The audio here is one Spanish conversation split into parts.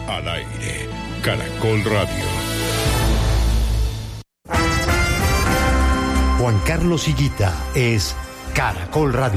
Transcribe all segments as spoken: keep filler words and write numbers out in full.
Al aire, Caracol Radio. Juan Carlos Higuita es Caracol Radio.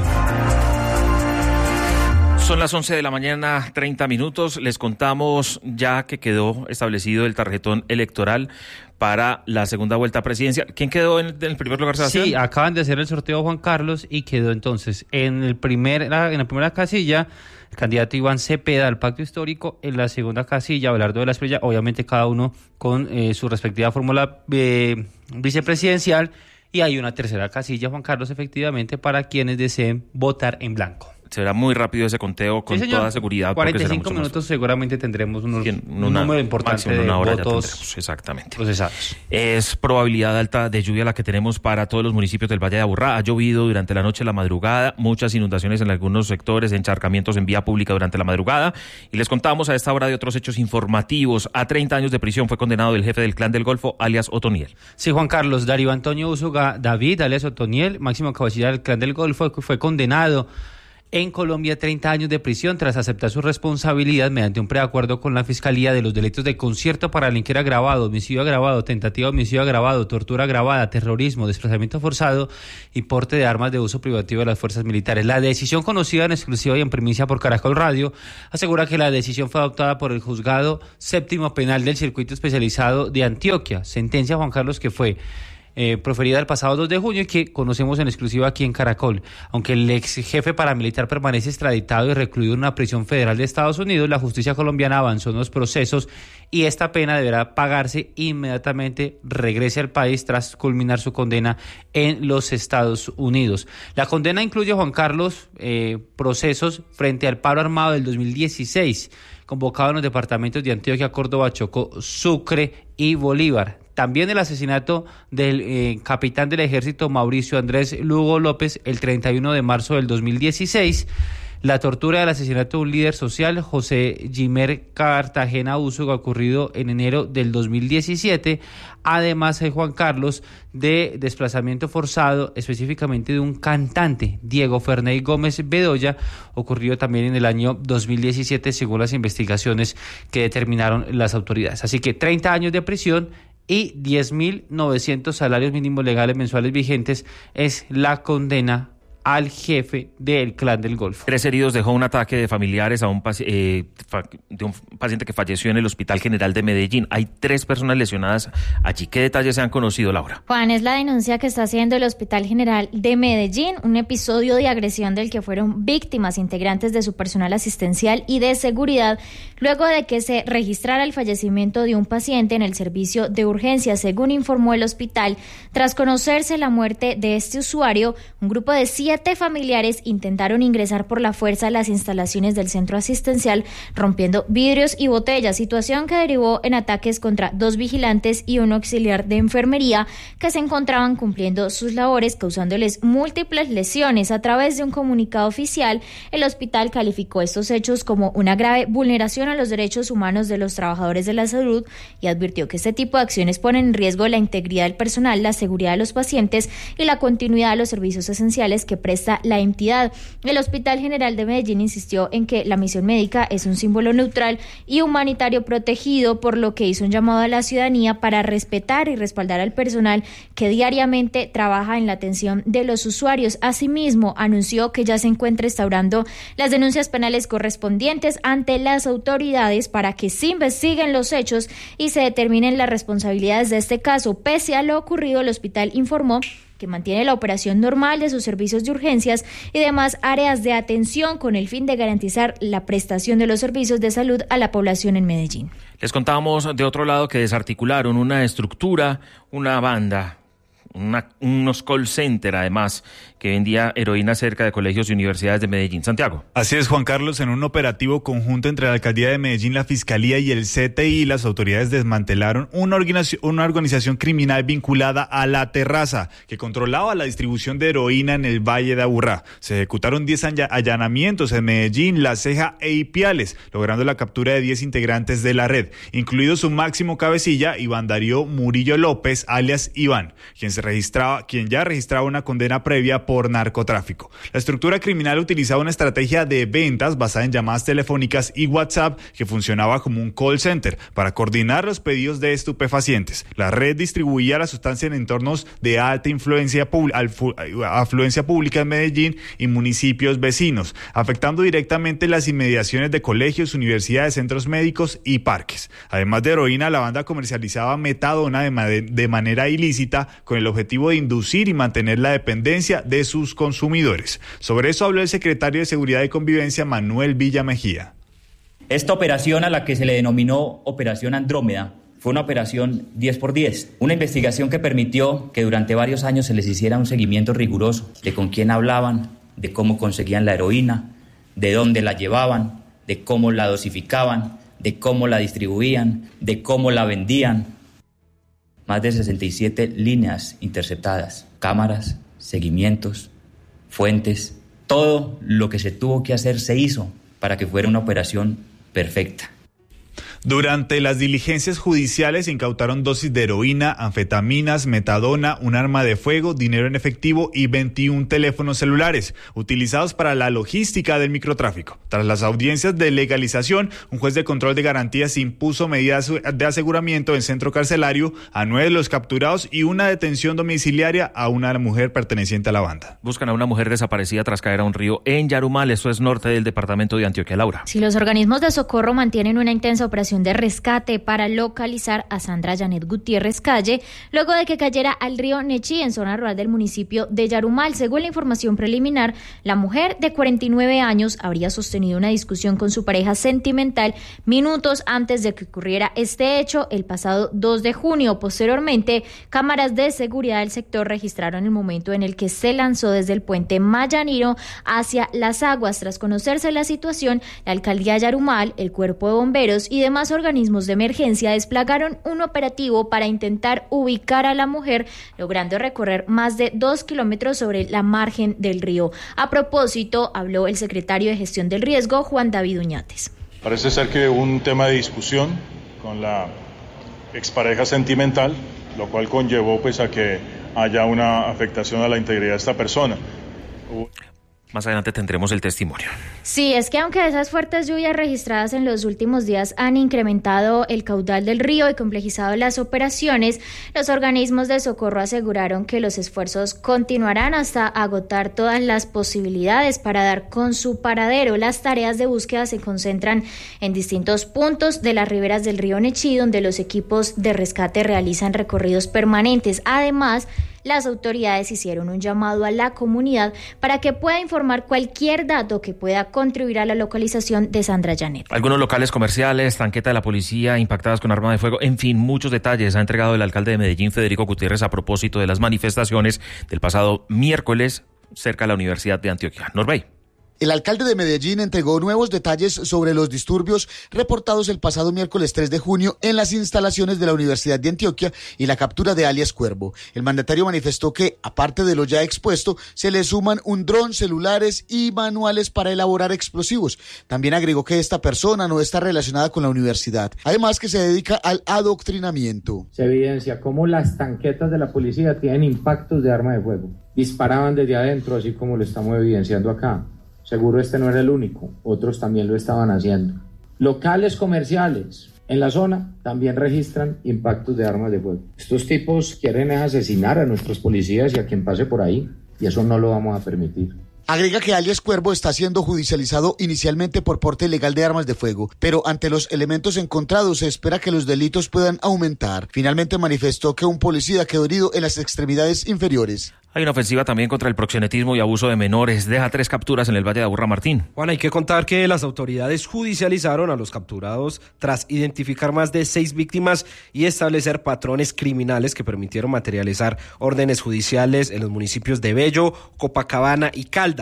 Son las once de la mañana, treinta minutos. Les contamos ya que quedó establecido el tarjetón electoral para la segunda vuelta presidencial. ¿Quién quedó en, en el primer lugar, Sebastián? Sí, acaban de hacer el sorteo, Juan Carlos, y quedó entonces en el primer, en la primera casilla el candidato Iván Cepeda del Pacto Histórico, en la segunda casilla Abelardo de la Espriella, obviamente cada uno con eh, su respectiva fórmula eh, vicepresidencial, y hay una tercera casilla, Juan Carlos, efectivamente, para quienes deseen votar en blanco. Será muy rápido ese conteo, con sí, toda seguridad. cuarenta y cinco minutos seguramente tendremos unos, sí, una, un número importante de una hora votos exactamente procesados. Es probabilidad alta de lluvia la que tenemos para todos los municipios del Valle de Aburrá. Ha llovido durante la noche, la madrugada, muchas inundaciones en algunos sectores, encharcamientos en vía pública durante la madrugada. Y les contamos a esta hora de otros hechos informativos. A treinta años de prisión fue condenado el jefe del Clan del Golfo, alias Otoniel. Sí, Juan Carlos, Darío Antonio Úsuga David, alias Otoniel, máximo cabecilla del Clan del Golfo, fue condenado en Colombia treinta años de prisión tras aceptar su responsabilidad mediante un preacuerdo con la Fiscalía de los delitos de concierto para delinquir agravado, homicidio agravado, tentativa de homicidio agravado, tortura agravada, terrorismo, desplazamiento forzado y porte de armas de uso privativo de las fuerzas militares. La decisión, conocida en exclusiva y en primicia por Caracol Radio, asegura que la decisión fue adoptada por el Juzgado Séptimo Penal del Circuito Especializado de Antioquia. Sentencia, Juan Carlos, que fue Eh, proferida el pasado dos de junio y que conocemos en exclusiva aquí en Caracol. Aunque el ex jefe paramilitar permanece extraditado y recluido en una prisión federal de Estados Unidos, la justicia colombiana avanzó en los procesos y esta pena deberá pagarse inmediatamente regrese al país tras culminar su condena en los Estados Unidos. La condena incluye, Juan Carlos, eh, procesos frente al paro armado del dos mil dieciséis, convocado en los departamentos de Antioquia, Córdoba, Chocó, Sucre y Bolívar. También el asesinato del eh, capitán del ejército Mauricio Andrés Lugo López el treinta y uno de marzo del dos mil dieciséis, la tortura del asesinato de un líder social, José Gimer Cartagena Úsuga, ocurrido en enero del dos mil diecisiete, además, eh, Juan Carlos, de desplazamiento forzado, específicamente de un cantante, Diego Ferney Gómez Bedoya, ocurrido también en el año dos mil diecisiete, según las investigaciones que determinaron las autoridades. Así que treinta años de prisión y diez mil novecientos salarios mínimos legales mensuales vigentes es la condena al jefe del Clan del Golfo. Tres heridos dejó un ataque de familiares a un, paci- eh, fa- de un paciente que falleció en el Hospital General de Medellín. Hay tres personas lesionadas allí. ¿Qué detalles se han conocido, Laura? Juan, es la denuncia que está haciendo el Hospital General de Medellín, un episodio de agresión del que fueron víctimas integrantes de su personal asistencial y de seguridad, luego de que se registrara el fallecimiento de un paciente en el servicio de urgencias. Según informó el hospital, tras conocerse la muerte de este usuario, un grupo de siete familiares intentaron ingresar por la fuerza a las instalaciones del centro asistencial, rompiendo vidrios y botellas, situación que derivó en ataques contra dos vigilantes y un auxiliar de enfermería que se encontraban cumpliendo sus labores, causándoles múltiples lesiones. A través de un comunicado oficial, el hospital calificó estos hechos como una grave vulneración a los derechos humanos de los trabajadores de la salud y advirtió que este tipo de acciones ponen en riesgo la integridad del personal, la seguridad de los pacientes y la continuidad de los servicios esenciales que presta la entidad. El Hospital General de Medellín insistió en que la misión médica es un símbolo neutral y humanitario protegido, por lo que hizo un llamado a la ciudadanía para respetar y respaldar al personal que diariamente trabaja en la atención de los usuarios. Asimismo, anunció que ya se encuentra instaurando las denuncias penales correspondientes ante las autoridades para que se investiguen los hechos y se determinen las responsabilidades de este caso. Pese a lo ocurrido, el hospital informó que mantiene la operación normal de sus servicios de urgencias y demás áreas de atención con el fin de garantizar la prestación de los servicios de salud a la población en Medellín. Les contábamos de otro lado que desarticularon una estructura, una banda, una, unos call center además, que vendía heroína cerca de colegios y universidades de Medellín. Santiago. Así es, Juan Carlos, en un operativo conjunto entre la Alcaldía de Medellín, la Fiscalía y el C T I, las autoridades desmantelaron una organización, una organización criminal vinculada a La Terraza, que controlaba la distribución de heroína en el Valle de Aburrá. Se ejecutaron diez allanamientos en Medellín, La Ceja e Ipiales, logrando la captura de diez integrantes de la red, incluido su máximo cabecilla, Iván Darío Murillo López, alias Iván, quien se registraba, quien ya registraba una condena previa por narcotráfico. La estructura criminal utilizaba una estrategia de ventas basada en llamadas telefónicas y WhatsApp que funcionaba como un call center para coordinar los pedidos de estupefacientes. La red distribuía la sustancia en entornos de alta influencia afluencia pública en Medellín y municipios vecinos, afectando directamente las inmediaciones de colegios, universidades, centros médicos y parques. Además de heroína, la banda comercializaba metadona de, ma- de manera ilícita con el objetivo de inducir y mantener la dependencia de sus consumidores. Sobre eso habló el secretario de Seguridad y Convivencia, Manuel Villa Mejía. Esta operación, a la que se le denominó Operación Andrómeda, fue una operación diez por diez, una investigación que permitió que durante varios años se les hiciera un seguimiento riguroso de con quién hablaban, de cómo conseguían la heroína, de dónde la llevaban, de cómo la dosificaban, de cómo la distribuían, de cómo la vendían. Más de sesenta y siete líneas interceptadas, cámaras, seguimientos, fuentes, todo lo que se tuvo que hacer se hizo para que fuera una operación perfecta. Durante las diligencias judiciales se incautaron dosis de heroína, anfetaminas, metadona, un arma de fuego, dinero en efectivo y veintiún teléfonos celulares utilizados para la logística del microtráfico. Tras las audiencias de legalización, un juez de control de garantías impuso medidas de aseguramiento en centro carcelario a nueve de los capturados y una detención domiciliaria a una mujer perteneciente a la banda. Buscan a una mujer desaparecida tras caer a un río en Yarumal, eso es norte del departamento de Antioquia. Laura. Si los organismos de socorro mantienen una intensa operación de rescate para localizar a Sandra Janet Gutiérrez Calle, luego de que cayera al río Nechí en zona rural del municipio de Yarumal. Según la información preliminar, la mujer de cuarenta y nueve años habría sostenido una discusión con su pareja sentimental minutos antes de que ocurriera este hecho el pasado dos de junio. Posteriormente, cámaras de seguridad del sector registraron el momento en el que se lanzó desde el puente Mayaniro hacia las aguas. Tras conocerse la situación, la alcaldía de Yarumal, el cuerpo de bomberos y demás organismos de emergencia desplegaron un operativo para intentar ubicar a la mujer, logrando recorrer más de dos kilómetros sobre la margen del río. A propósito, habló el secretario de Gestión del Riesgo, Juan David Uñates. Parece ser que hubo un tema de discusión con la expareja sentimental, lo cual conllevó pues a que haya una afectación a la integridad de esta persona. Hubo... Más adelante tendremos el testimonio. Sí, es que aunque esas fuertes lluvias registradas en los últimos días han incrementado el caudal del río y complejizado las operaciones, los organismos de socorro aseguraron que los esfuerzos continuarán hasta agotar todas las posibilidades para dar con su paradero. Las tareas de búsqueda se concentran en distintos puntos de las riberas del río Nechí, donde los equipos de rescate realizan recorridos permanentes. Además, las autoridades hicieron un llamado a la comunidad para que pueda informar cualquier dato que pueda contribuir a la localización de Sandra Janet. Algunos locales comerciales, tanqueta de la policía impactadas con arma de fuego, en fin, muchos detalles ha entregado el alcalde de Medellín, Federico Gutiérrez, a propósito de las manifestaciones del pasado miércoles cerca de la Universidad de Antioquia. Norbey. El alcalde de Medellín entregó nuevos detalles sobre los disturbios reportados el pasado miércoles tres de junio en las instalaciones de la Universidad de Antioquia y la captura de alias Cuervo. El mandatario manifestó que, aparte de lo ya expuesto, se le suman un dron, celulares y manuales para elaborar explosivos. También agregó que esta persona no está relacionada con la universidad, además que se dedica al adoctrinamiento. Se evidencia cómo las tanquetas de la policía tienen impactos de arma de fuego. Disparaban desde adentro, así como lo estamos evidenciando acá. Seguro este no era el único, otros también lo estaban haciendo. Locales comerciales en la zona también registran impactos de armas de fuego. Estos tipos quieren asesinar a nuestros policías y a quien pase por ahí, y eso no lo vamos a permitir. Agrega que alias Cuervo está siendo judicializado inicialmente por porte ilegal de armas de fuego, pero ante los elementos encontrados se espera que los delitos puedan aumentar. Finalmente manifestó que un policía quedó herido en las extremidades inferiores. Hay una ofensiva también contra el proxenetismo y abuso de menores. Deja tres capturas en el Valle de Aburrá, Martín. Juan, hay que contar que las autoridades judicializaron a los capturados tras identificar más de seis víctimas y establecer patrones criminales que permitieron materializar órdenes judiciales en los municipios de Bello, Copacabana y Caldas.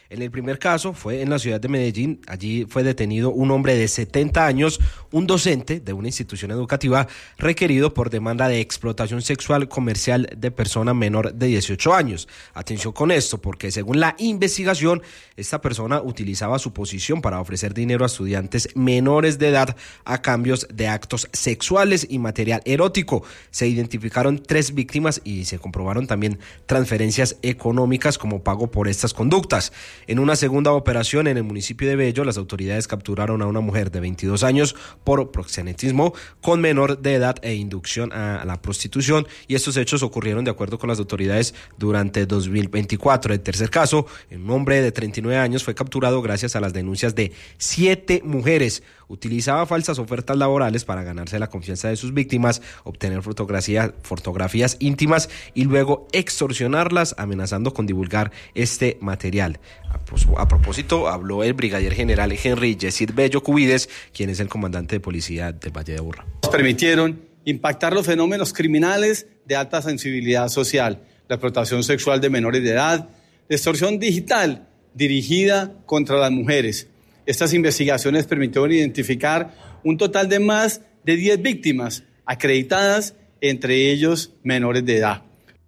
En el primer caso fue en la ciudad de Medellín. Allí fue detenido un hombre de setenta años, un docente de una institución educativa requerido por demanda de explotación sexual comercial de persona menor de dieciocho años. Atención con esto, porque según la investigación, esta persona utilizaba su posición para ofrecer dinero a estudiantes menores de edad a cambios de actos sexuales y material erótico. Se identificaron tres víctimas y se comprobaron también transferencias económicas como pago por estas conductas. En una segunda operación en el municipio de Bello, las autoridades capturaron a una mujer de veintidós años por proxenetismo con menor de edad e inducción a la prostitución, y estos hechos ocurrieron de acuerdo con las autoridades durante dos mil veinticuatro. En el tercer caso, un hombre de treinta y nueve años fue capturado gracias a las denuncias de siete mujeres. Utilizaba falsas ofertas laborales para ganarse la confianza de sus víctimas, obtener fotografía, fotografías íntimas y luego extorsionarlas amenazando con divulgar este material. A, a propósito, habló el brigadier general Henry Yesid Bello Cubides, quien es el comandante de policía del Valle de Aburrá. Nos permitieron impactar los fenómenos criminales de alta sensibilidad social, la explotación sexual de menores de edad, la extorsión digital dirigida contra las mujeres. Estas investigaciones permitieron identificar un total de más de diez víctimas acreditadas, entre ellos menores de edad.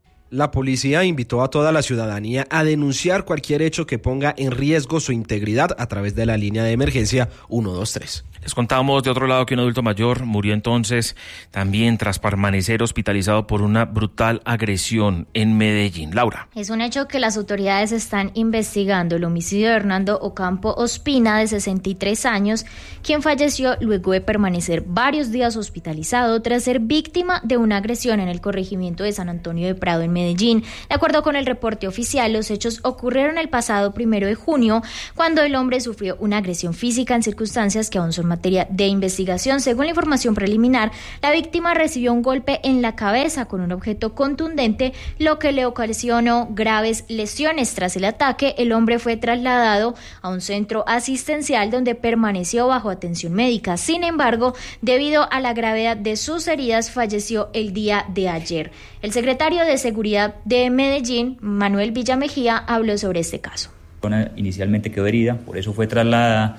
La policía invitó a toda la ciudadanía a denunciar cualquier hecho que ponga en riesgo su integridad a través de la línea de emergencia uno dos tres. Les contamos de otro lado que un adulto mayor murió entonces también tras permanecer hospitalizado por una brutal agresión en Medellín. Laura. Es un hecho que las autoridades están investigando, el homicidio de Hernando Ocampo Ospina, de sesenta y tres años, quien falleció luego de permanecer varios días hospitalizado tras ser víctima de una agresión en el corregimiento de San Antonio de Prado en Medellín. De acuerdo con el reporte oficial, los hechos ocurrieron el pasado primero de junio, cuando el hombre sufrió una agresión física en circunstancias que aún son materia de investigación. Según la información preliminar, la víctima recibió un golpe en la cabeza con un objeto contundente, lo que le ocasionó graves lesiones. Tras el ataque, el hombre fue trasladado a un centro asistencial donde permaneció bajo atención médica. Sin embargo, debido a la gravedad de sus heridas, falleció el día de ayer. El secretario de Seguridad de Medellín, Manuel Villamejía, habló sobre este caso. Inicialmente quedó herida, por eso fue trasladada,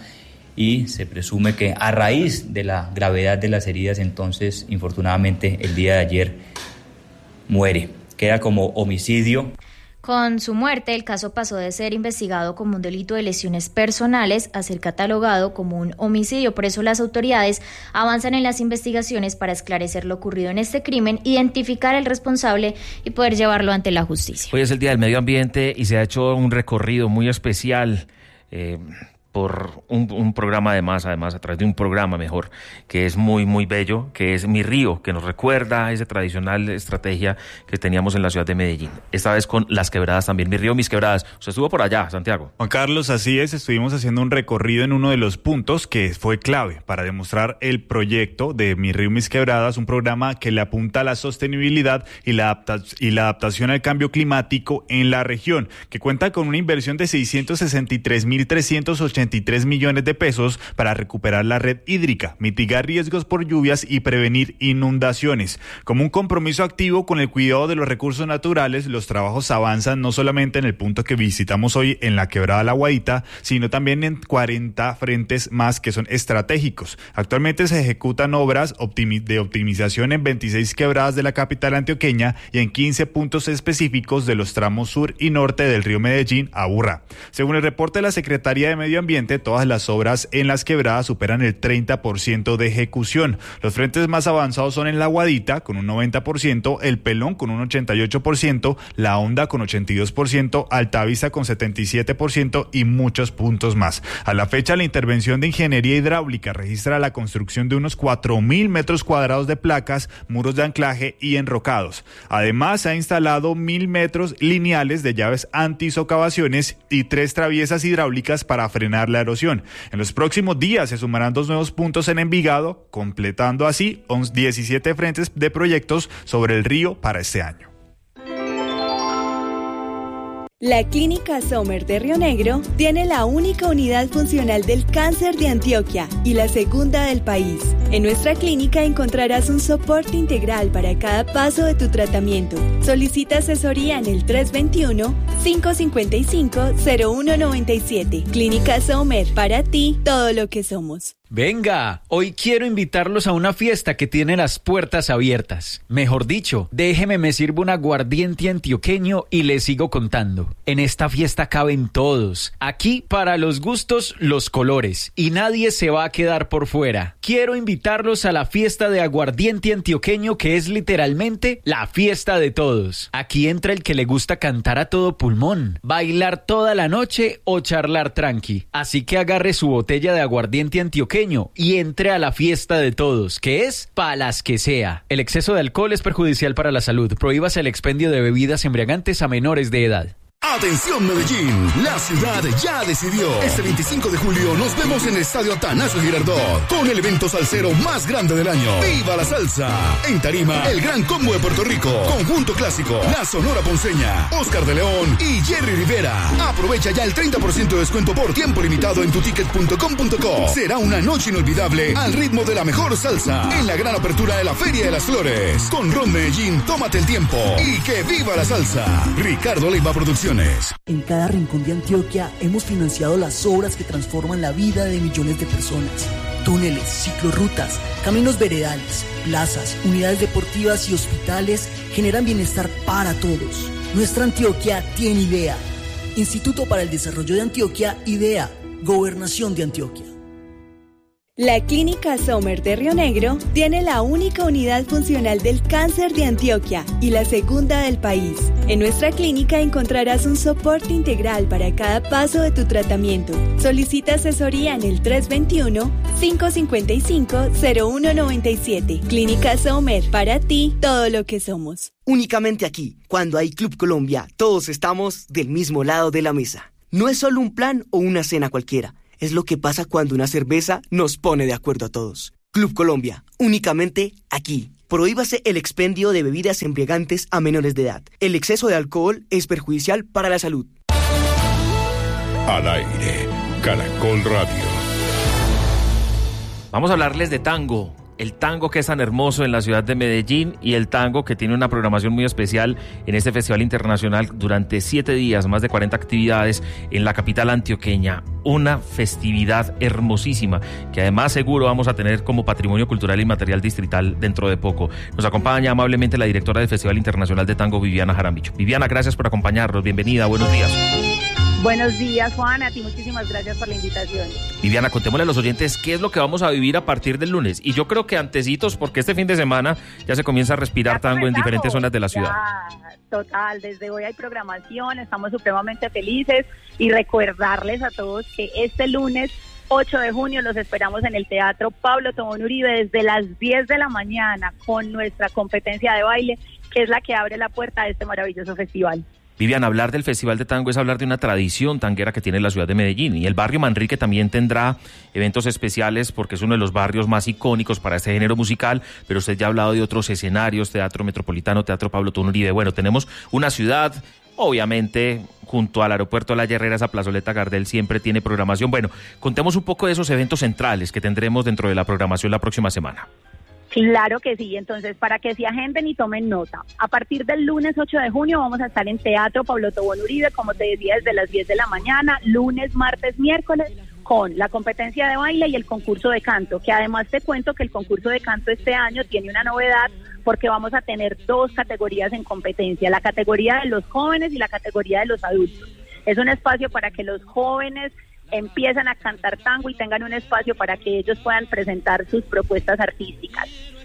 y se presume que a raíz de la gravedad de las heridas, entonces, infortunadamente, el día de ayer muere. Queda como homicidio. Con su muerte, el caso pasó de ser investigado como un delito de lesiones personales a ser catalogado como un homicidio. Por eso las autoridades avanzan en las investigaciones para esclarecer lo ocurrido en este crimen, identificar al responsable y poder llevarlo ante la justicia. Hoy es el Día del Medio Ambiente y se ha hecho un recorrido muy especial eh, por un, un programa además, además a través de un programa mejor, que es muy, muy bello, que es Mi Río, que nos recuerda a esa tradicional estrategia que teníamos en la ciudad de Medellín. Esta vez con Las Quebradas también. Mi Río, Mis Quebradas. Usted estuvo por allá, Santiago. Juan Carlos, así es, estuvimos haciendo un recorrido en uno de los puntos que fue clave para demostrar el proyecto de Mi Río, Mis Quebradas, un programa que le apunta a la sostenibilidad y la, adapta- y la adaptación al cambio climático en la región, que cuenta con una inversión de seiscientos sesenta y tres mil trescientos ochenta y tres millones de pesos para recuperar la red hídrica, mitigar riesgos por lluvias y prevenir inundaciones. Como un compromiso activo con el cuidado de los recursos naturales, los trabajos avanzan no solamente en el punto que visitamos hoy en la Quebrada La Guaita, sino también en cuarenta frentes más que son estratégicos. Actualmente se ejecutan obras optimi- de optimización en veintiséis quebradas de la capital antioqueña y en quince puntos específicos de los tramos sur y norte del río Medellín a Aburrá. Según el reporte de la Secretaría de Medio Ambiente, todas las obras en las quebradas superan el treinta por ciento de ejecución. Los frentes más avanzados son en La Guadita con un noventa por ciento, El Pelón con un ochenta y ocho por ciento, La Honda con ochenta y dos por ciento, Altavista con setenta y siete por ciento y muchos puntos más. A la fecha, la intervención de ingeniería hidráulica registra la construcción de unos cuatro mil metros cuadrados de placas, muros de anclaje y enrocados. Además, se ha instalado mil metros lineales de llaves antisocavaciones y tres traviesas hidráulicas para frenar la erosión. En los próximos días se sumarán dos nuevos puntos en Envigado, completando así diecisiete frentes de proyectos sobre el río para este año. La Clínica Sommer de Río Negro tiene la única unidad funcional del cáncer de Antioquia y la segunda del país. En nuestra clínica encontrarás un soporte integral para cada paso de tu tratamiento. Solicita asesoría en el tres dos uno, cinco cinco cinco, cero uno nueve siete. Clínica Sommer, para ti, todo lo que somos. Venga, hoy quiero invitarlos a una fiesta que tiene las puertas abiertas. Mejor dicho, déjeme me sirvo un aguardiente antioqueño y les sigo contando. En esta fiesta caben todos. Aquí, para los gustos, los colores. Y nadie se va a quedar por fuera. Quiero invitarlos a la fiesta de aguardiente antioqueño, que es literalmente la fiesta de todos. Aquí entra el que le gusta cantar a todo pulmón, bailar toda la noche o charlar tranqui. Así que agarre su botella de aguardiente antioqueño y entre a la fiesta de todos, que es pa' las que sea. El exceso de alcohol es perjudicial para la salud. Prohíbase el expendio de bebidas embriagantes a menores de edad. Atención Medellín, la ciudad ya decidió. Este veinticinco de julio nos vemos en el Estadio Atanasio Girardot con el evento salsero más grande del año. ¡Viva la salsa! En tarima, el Gran Combo de Puerto Rico, Conjunto Clásico, La Sonora Ponceña, Oscar de León y Jerry Rivera. Aprovecha ya el treinta por ciento de descuento por tiempo limitado en tuticket punto com punto co. Será una noche inolvidable al ritmo de la mejor salsa en la gran apertura de la Feria de las Flores. Con Ron Medellín, tómate el tiempo y que viva la salsa. Ricardo Leiva Producciones. En cada rincón de Antioquia hemos financiado las obras que transforman la vida de millones de personas. Túneles, ciclorrutas, caminos veredales, plazas, unidades deportivas y hospitales generan bienestar para todos. Nuestra Antioquia tiene idea. Instituto para el Desarrollo de Antioquia, IDEA. Gobernación de Antioquia. La Clínica Sommer de Río Negro tiene la única unidad funcional del cáncer de Antioquia y la segunda del país. En nuestra clínica encontrarás un soporte integral para cada paso de tu tratamiento. Solicita asesoría en el tres dos uno, cinco cinco cinco, cero uno nueve siete. Clínica Sommer, para ti, todo lo que somos. Únicamente aquí, cuando hay Club Colombia, todos estamos del mismo lado de la mesa. No es solo un plan o una cena cualquiera. Es lo que pasa cuando una cerveza nos pone de acuerdo a todos. Club Colombia, únicamente aquí. Prohíbase el expendio de bebidas embriagantes a menores de edad. El exceso de alcohol es perjudicial para la salud. Al aire, Caracol Radio. Vamos a hablarles de tango. El tango que es tan hermoso en la ciudad de Medellín y el tango que tiene una programación muy especial en este Festival Internacional durante siete días, más de cuarenta actividades en la capital antioqueña. Una festividad hermosísima que además seguro vamos a tener como patrimonio cultural y material distrital dentro de poco. Nos acompaña amablemente la directora del Festival Internacional de Tango, Viviana Jaramillo. Viviana, gracias por acompañarnos. Bienvenida, buenos días. Buenos días, Juan, a ti muchísimas gracias por la invitación. Viviana, contémosle a los oyentes qué es lo que vamos a vivir a partir del lunes. Y yo creo que antecitos, porque este fin de semana ya se comienza a respirar tango en diferentes zonas de la ciudad. Ya, total, desde hoy hay programación, estamos supremamente felices y recordarles a todos que este lunes ocho de junio los esperamos en el Teatro Pablo Tobón Uribe desde las diez de la mañana con nuestra competencia de baile, que es la que abre la puerta a este maravilloso festival. Vivian, hablar del Festival de Tango es hablar de una tradición tanguera que tiene la ciudad de Medellín, y el barrio Manrique también tendrá eventos especiales porque es uno de los barrios más icónicos para este género musical, pero usted ya ha hablado de otros escenarios, Teatro Metropolitano, Teatro Pablo Tobón Uribe. Bueno, tenemos una ciudad, obviamente, junto al aeropuerto de La Herrera, esa plazoleta Gardel siempre tiene programación. Bueno, contemos un poco de esos eventos centrales que tendremos dentro de la programación la próxima semana. Claro que sí, entonces para que se agenden y tomen nota, a partir del lunes ocho de junio vamos a estar en Teatro Pablo Tobón Uribe, como te decía, desde las diez de la mañana, lunes, martes, miércoles, con la competencia de baile y el concurso de canto, que además te cuento que el concurso de canto este año tiene una novedad porque vamos a tener dos categorías en competencia, la categoría de los jóvenes y la categoría de los adultos. Es un espacio para que los jóvenes empiezan a cantar tango y tengan un espacio para que ellos puedan presentar sus propuestas artísticas.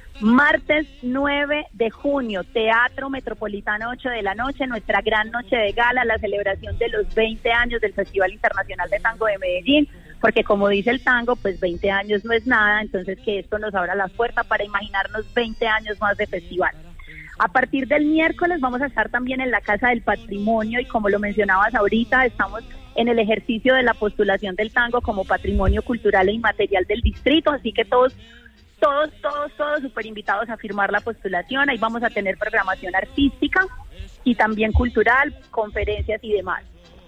Martes nueve de junio, Teatro Metropolitano, ocho de la noche, nuestra gran noche de gala, la celebración de los veinte años del Festival Internacional de Tango de Medellín, porque como dice el tango, pues veinte años no es nada, entonces que esto nos abra las puertas para imaginarnos veinte años más de festival. A partir del miércoles vamos a estar también en la Casa del Patrimonio y como lo mencionabas ahorita, estamos en el ejercicio de la postulación del tango como patrimonio cultural e inmaterial del distrito, así que todos todos, todos, todos súper invitados a firmar la postulación. Ahí vamos a tener programación artística y también cultural, conferencias y demás.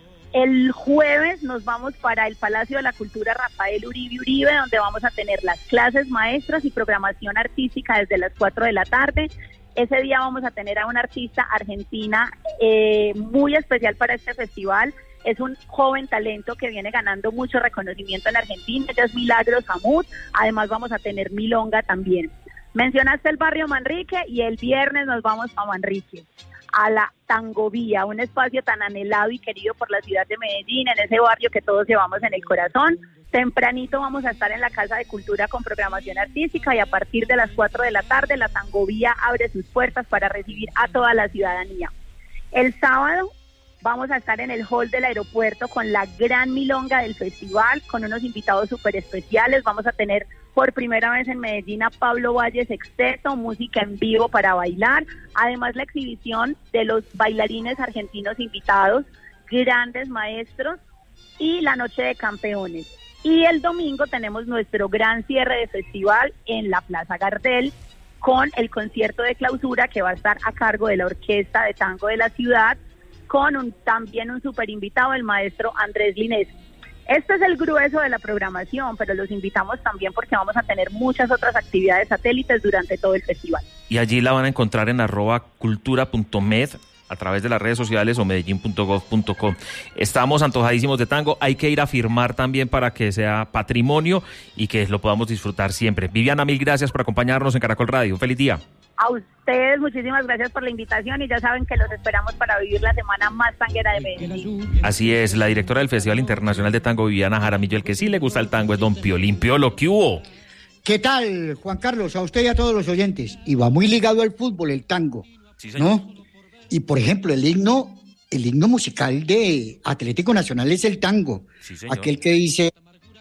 El jueves nos vamos para el Palacio de la Cultura Rafael Uribe Uribe, donde vamos a tener las clases maestras y programación artística desde las cuatro de la tarde. Ese día vamos a tener a una artista argentina eh, muy especial para este festival. Es un joven talento que viene ganando mucho reconocimiento en Argentina. Ella es Milagros Hamud. Además vamos a tener milonga también. Mencionaste el barrio Manrique y el viernes nos vamos a Manrique, a la Tangovía, un espacio tan anhelado y querido por la ciudad de Medellín, en ese barrio que todos llevamos en el corazón. Tempranito vamos a estar en la Casa de Cultura con programación artística y a partir de las cuatro de la tarde la Tangovía abre sus puertas para recibir a toda la ciudadanía. El sábado vamos a estar en el hall del aeropuerto con la gran milonga del festival, con unos invitados súper especiales. Vamos a tener por primera vez en Medellín a Pablo Valle Sexteto, música en vivo para bailar. Además, la exhibición de los bailarines argentinos invitados, grandes maestros, y la noche de campeones. Y el domingo tenemos nuestro gran cierre de festival en la Plaza Gardel, con el concierto de clausura que va a estar a cargo de la Orquesta de Tango de la ciudad, con un, también un super invitado, el maestro Andrés Linés. Este es el grueso de la programación, pero los invitamos también porque vamos a tener muchas otras actividades satélites durante todo el festival. Y allí la van a encontrar en arroba cultura punto med a través de las redes sociales o medellín punto gov punto co. Estamos antojadísimos de tango, hay que ir a firmar también para que sea patrimonio y que lo podamos disfrutar siempre. Viviana, mil gracias por acompañarnos en Caracol Radio. Feliz día. A ustedes, muchísimas gracias por la invitación y ya saben que los esperamos para vivir la semana más tanguera de Medellín. Así es, la directora del Festival Internacional de Tango, Viviana Jaramillo. El que sí le gusta el tango es don Piolín. Piolo, ¿qué hubo? ¿Qué tal, Juan Carlos? A usted y a todos los oyentes. Y va muy ligado al fútbol, el tango, sí, ¿no? Y, por ejemplo, el himno, el himno musical de Atlético Nacional es el tango. Sí, aquel que dice...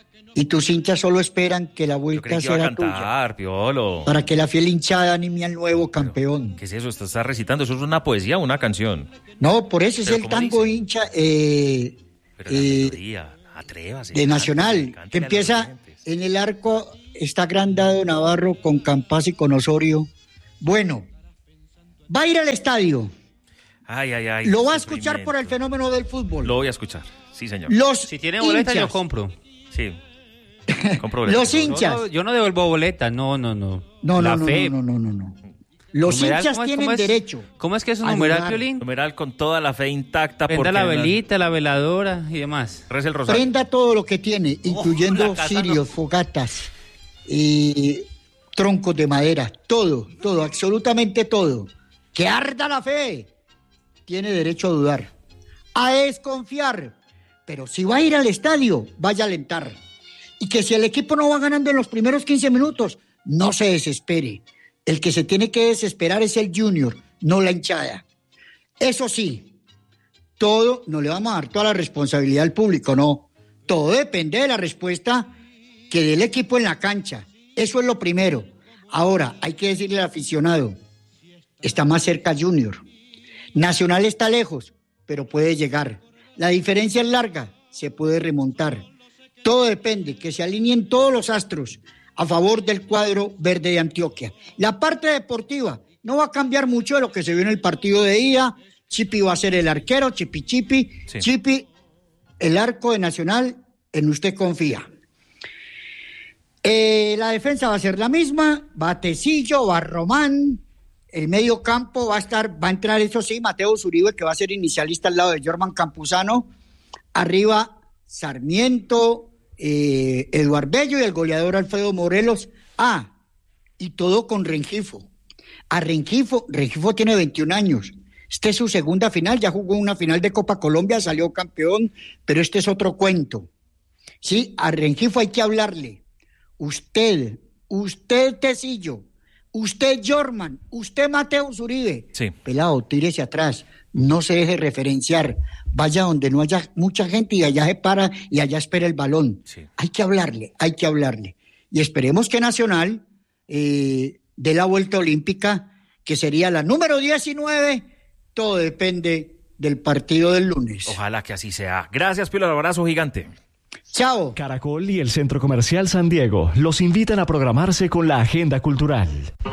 Y tus hinchas solo esperan que la vuelta sea a cantar, tuya. Piolo. Para que la fiel hinchada anime al nuevo campeón. ¿Qué es eso? ¿Estás recitando? ¿Eso es una poesía o una canción? No, por eso es el tango dice? hincha eh, Pero la eh, melodía, atrévase. De Nacional, que empieza en el arco, está agrandado Navarro con Campas y con Osorio. Bueno, va a ir al estadio. Ay, ay, ay. Lo va a escuchar por el fenómeno del fútbol. Lo voy a escuchar, sí, señor. Los si tiene boleta, hinchas, yo compro. Sí. Los hinchas. No, no, yo no devuelvo boleta, no, no, no. No, la no, fe. no, no, no, no, no. Los numeral, hinchas ¿cómo es, tienen cómo es, derecho. ¿Cómo es que es un numeral, Piolín? Numeral con toda la fe intacta. Prenda la velita, la veladora y demás. Reza el rosario. Prenda todo lo que tiene, incluyendo oh, cirios, no. fogatas, y troncos de madera, todo, todo, absolutamente todo. Que arda la fe. Tiene derecho a dudar, a desconfiar. Pero si va a ir al estadio, vaya a alentar. Y que si el equipo no va ganando en los primeros quince minutos, no se desespere. El que se tiene que desesperar es el Junior, no la hinchada. Eso sí, todo, no le vamos a dar toda la responsabilidad al público, no. Todo depende de la respuesta que dé el equipo en la cancha. Eso es lo primero. Ahora, hay que decirle al aficionado, está más cerca Junior. Nacional está lejos, pero puede llegar. La diferencia es larga, se puede remontar. Todo depende, que se alineen todos los astros a favor del cuadro verde de Antioquia. La parte deportiva no va a cambiar mucho de lo que se vio en el partido de ida. Chipi va a ser el arquero, Chipi Chipi. Sí. Chipi, el arco de Nacional, en usted confía. Eh, la defensa va a ser la misma, va Tecillo, va Román. El medio campo va a estar, va a entrar, eso sí, Mateo Zuribe, que va a ser inicialista al lado de Jorman Campuzano. Arriba, Sarmiento, eh, Eduardo Bello y el goleador Alfredo Morelos. Ah, y todo con Rengifo. A Rengifo, Rengifo tiene veintiún años. Esta es su segunda final, ya jugó una final de Copa Colombia, salió campeón, pero este es otro cuento. Sí, a Rengifo hay que hablarle. Usted, usted Tecillo, usted Jorman, usted Mateo Zuribe. Sí. Pelado, tírese atrás, no se deje referenciar, vaya donde no haya mucha gente y allá se para y allá espera el balón. Sí. Hay que hablarle, hay que hablarle. Y esperemos que Nacional eh, dé la vuelta olímpica, que sería la número diecinueve, todo depende del partido del lunes. Ojalá que así sea. Gracias, Piolo, abrazo gigante. Chao. Caracol y el Centro Comercial San Diego los invitan a programarse con la agenda cultural.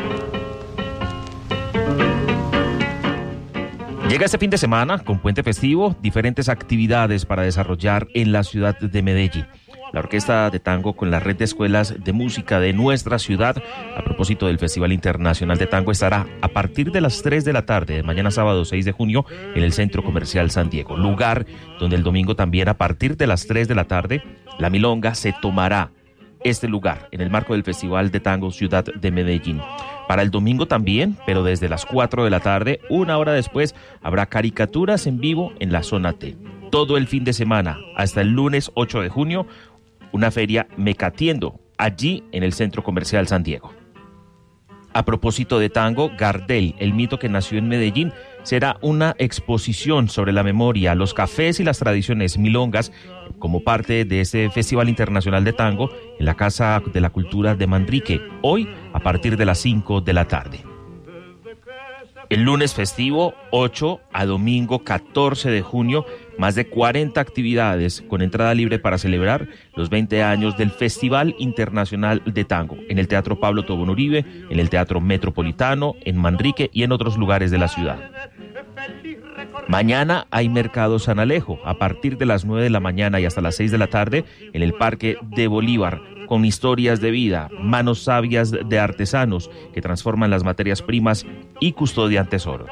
Llega este fin de semana, con puente festivo, diferentes actividades para desarrollar en la ciudad de Medellín. La Orquesta de Tango con la Red de Escuelas de Música de nuestra ciudad, a propósito del Festival Internacional de Tango, estará a partir de las tres de la tarde de mañana sábado seis de junio en el Centro Comercial San Diego, lugar donde el domingo también a partir de las tres de la tarde la milonga se tomará este lugar en el marco del Festival de Tango Ciudad de Medellín. Para el domingo también, pero desde las cuatro de la tarde, una hora después, habrá caricaturas en vivo en la zona T. Todo el fin de semana, hasta el lunes ocho de junio, una feria Mecatiendo, allí en el Centro Comercial San Diego. A propósito de tango, Gardel, el mito que nació en Medellín, será una exposición sobre la memoria, los cafés y las tradiciones milongas, como parte de este Festival Internacional de Tango en la Casa de la Cultura de Manrique, hoy a partir de las cinco de la tarde. El lunes festivo, ocho a domingo catorce de junio, más de cuarenta actividades con entrada libre para celebrar los veinte años del Festival Internacional de Tango en el Teatro Pablo Tobón Uribe, en el Teatro Metropolitano, en Manrique y en otros lugares de la ciudad. Mañana hay Mercado San Alejo, a partir de las nueve de la mañana y hasta las seis de la tarde, en el Parque de Bolívar, con historias de vida, manos sabias de artesanos que transforman las materias primas y custodian tesoros.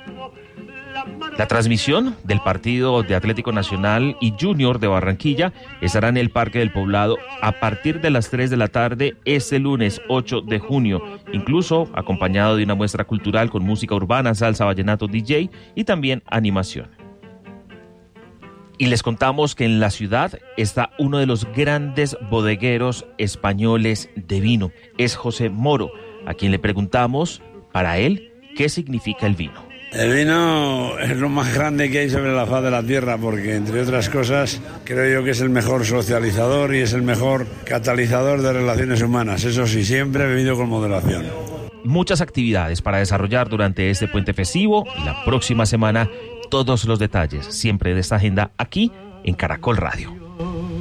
La transmisión del partido de Atlético Nacional y Junior de Barranquilla estará en el Parque del Poblado a partir de las tres de la tarde este lunes ocho de junio, incluso acompañado de una muestra cultural con música urbana, salsa, vallenato, D J y también animación. Y les contamos que en la ciudad está uno de los grandes bodegueros españoles de vino. Es José Moro, a quien le preguntamos, para él, ¿qué significa el vino? El vino es lo más grande que hay sobre la faz de la tierra porque, entre otras cosas, creo yo que es el mejor socializador y es el mejor catalizador de relaciones humanas. Eso sí, siempre bebido con moderación. Muchas actividades para desarrollar durante este puente festivo y la próxima semana todos los detalles siempre de esta agenda aquí en Caracol Radio.